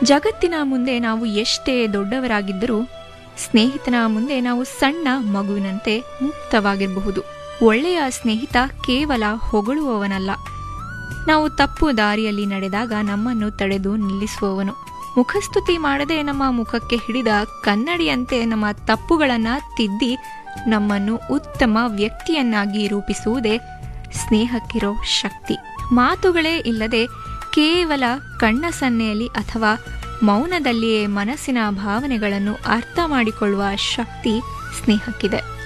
ಜಗತ್ತಿನ ಮುಂದೆ ನಾವು ಎಷ್ಟೇ ದೊಡ್ಡವರಾಗಿದ್ದರೂ ಸ್ನೇಹಿತನ ಮುಂದೆ ನಾವು ಸಣ್ಣ ಮಗುವಿನಂತೆ ಮುಕ್ತವಾಗಿರಬಹುದು. ಒಳ್ಳೆಯ ಸ್ನೇಹಿತ ಕೇವಲ ಹೊಗಳುವವನಲ್ಲ, ನಾವು ತಪ್ಪು ದಾರಿಯಲ್ಲಿ ನಡೆದಾಗ ನಮ್ಮನ್ನು ತಡೆದು ನಿಲ್ಲಿಸುವವನು. ಮುಖಸ್ತುತಿ ಮಾಡದೆ ನಮ್ಮ ಮುಖಕ್ಕೆ ಹಿಡಿದ ಕನ್ನಡಿಯಂತೆ ನಮ್ಮ ತಪ್ಪುಗಳನ್ನು ತಿದ್ದಿ ನಮ್ಮನ್ನು ಉತ್ತಮ ವ್ಯಕ್ತಿಯನ್ನಾಗಿ ರೂಪಿಸುವುದೇ ಸ್ನೇಹಕ್ಕಿರೋ ಶಕ್ತಿ. ಮಾತುಗಳೇ ಇಲ್ಲದೆ ಕೇವಲ ಕಣ್ಣ ಸನ್ನೆಯಲ್ಲಿ ಅಥವಾ ಮೌನದಲ್ಲಿಯೇ ಮನಸ್ಸಿನ ಭಾವನೆಗಳನ್ನು ಅರ್ಥ ಮಾಡಿಕೊಳ್ಳುವ ಶಕ್ತಿ ಸ್ನೇಹಕ್ಕಿದೆ.